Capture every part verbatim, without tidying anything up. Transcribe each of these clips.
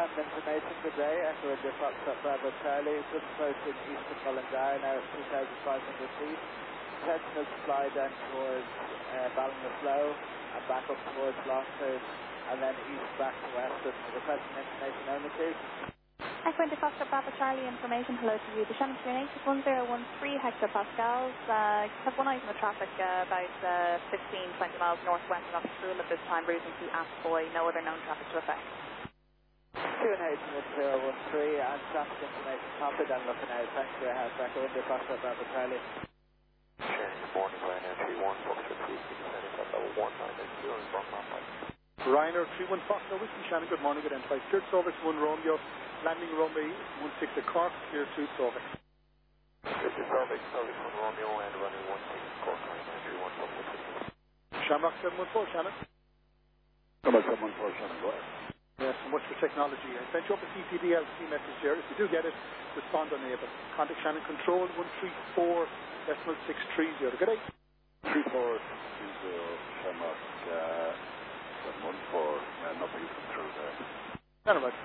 ground information today. Echo India Foxtrot Bravo Charlie, just approaching east of Mullingar now at two thousand five hundred feet. Intentional to fly down towards uh, Ballinasloe and back up towards Longford and then east back to west. And requesting information only, please. Echo India Foxtrot Bravo Charlie, information hello to you. The Shannon three eight is one zero one three hectopascals. Uh, have one item of traffic uh, about uh, fifteen, twenty miles northwest of School at this time, routing to Aspboy. No other known traffic to affect. two one eight one zero one three and traffic information copied and looking out. Thanks for your help. Echo India Foxtrot Bravo Charlie. Shannon, good morning. Ryanair three one Foxtrot three six seven level one nine eight zero and from Mumbai. Ryanair three one Foxtrot Whiskey, Shannon, good morning. Good identified. Cleared service one Romeo. Landing runway one six at Cork, clear two Solvik. Clear two Solvik, Solvik one Romeo and runway one six Cork, Ryanair three one Foxtrot. Shamrock seven one four, Shannon. Shamrock seven one four, Shannon, go ahead. Yes, so much for technology. I sent you up a C P D L C message here. If you do get it, respond unable. Contact Shannon Control one three four decimal six three zero. Good day. three four three zero, Shamrock uh, seven one four. Uh, nothing come through there. Shannon, right.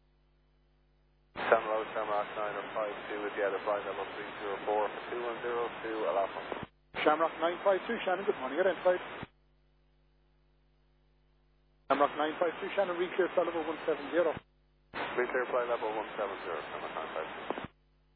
San Low, Shamrock nine oh five two with the other flight level three zero four for two one zero two, Alpha. Shamrock nine five two, Shannon, good morning. Identified. Shamrock nine five two, Shannon, reclear flight level one seven zero. Reclear flight level one seven zero, Shamrock nine five two.